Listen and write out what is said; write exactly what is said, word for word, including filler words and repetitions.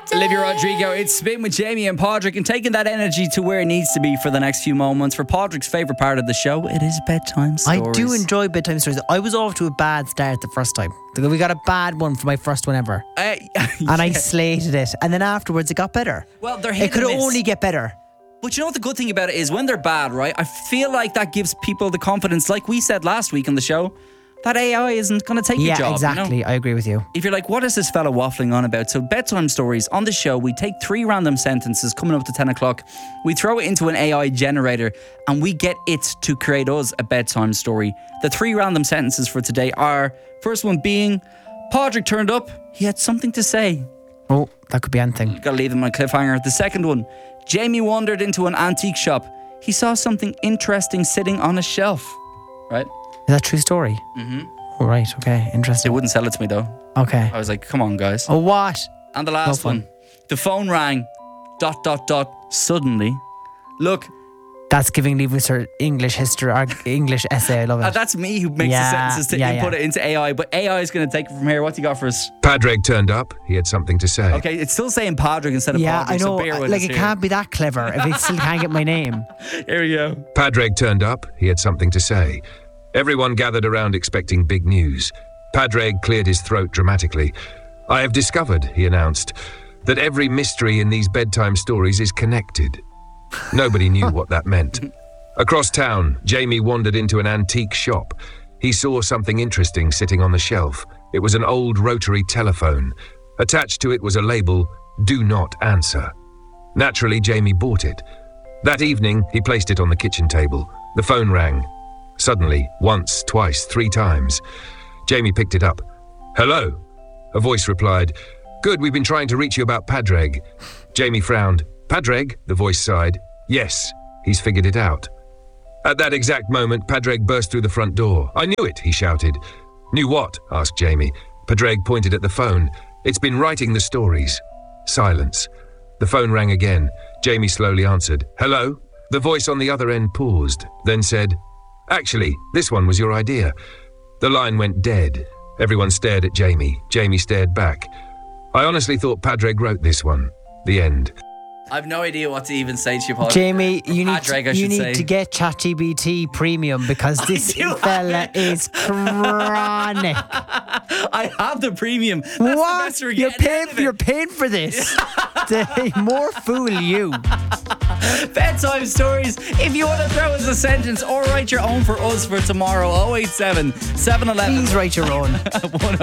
Olivia Rodrigo, it's Spin with Jamie and Padraig, and taking that energy to where it needs to be for the next few moments. For Padraig's favourite part of the show, it is bedtime stories. I do enjoy bedtime stories. I was off to a bad start the first time. We got a bad one for my first one ever. Uh, and I slated it. And then afterwards it got better. Well, they're hit It could and miss. only get better. But you know what the good thing about it is? When they're bad, right? I feel like that gives people the confidence, like we said last week on the show, that A I isn't going to take yeah, your job. exactly. You know? I agree with you. If you're like, what is this fella waffling on about? So bedtime stories on the show, we take three random sentences coming up to ten o'clock. We throw it into an A I generator and we get it to create us a bedtime story. The three random sentences for today are, first one being, Padraig turned up, he had something to say. Oh, that could be anything. Gotta leave them on a cliffhanger. The second one, Jamie wandered into an antique shop. He saw something interesting sitting on a shelf. Right? Is that a true story? Mm-hmm. Oh, right, okay, They interesting. wouldn't sell it to me though. Okay. I was like, come on, guys. Oh, what? And the last No fun. one, the phone rang, dot, dot, dot, suddenly. Look, That's giving Leaving Cert English history, or English essay. I love uh, it. that's me who makes Yeah, the sentences to yeah, input yeah. it into A I, but A I is going to take it from here. What's he got for us? Padraig turned up. He had something to say. Okay, it's still saying Padraig instead of Yeah, Padraig, I know. so bear with Like, us it here. can't be that clever if it still can't get my name. Here we go. Padraig turned up. He had something to say. Everyone gathered around expecting big news. Padraig cleared his throat dramatically. I have discovered, he announced, that every mystery in these bedtime stories is connected. Nobody knew what that meant. Across town, Jamie wandered into an antique shop. He saw something interesting sitting on the shelf. It was an old rotary telephone. Attached to it was a label, "Do not answer." Naturally, Jamie bought it. That evening, he placed it on the kitchen table. The phone rang. Suddenly, once, twice, three times. Jamie picked it up. "Hello?" A voice replied, "Good, we've been trying to reach you about Padraig." Jamie frowned. "Padraig?" The voice sighed. "Yes, he's figured it out." At that exact moment, Padraig burst through the front door. "I knew it," he shouted. "Knew what?" asked Jamie. Padraig pointed at the phone. "It's been writing the stories." Silence. The phone rang again. Jamie slowly answered. "Hello?" The voice on the other end paused, then said, "Actually, this one was your idea." The line went dead. Everyone stared at Jamie. Jamie stared back. "I honestly thought Padraig wrote this one." The end. I've no idea what to even say to you, Padraig. Jamie, you need, Padraig, I you should need say. to get ChatGPT Premium because this do have fella it. is chronic. I have the premium. That's the What? best we're You're getting paying, out of it. you're paying for this. The more fool you. Bedtime stories. If you want to throw us a sentence or write your own for us for tomorrow, oh eight seven, seven one one Please write your own. one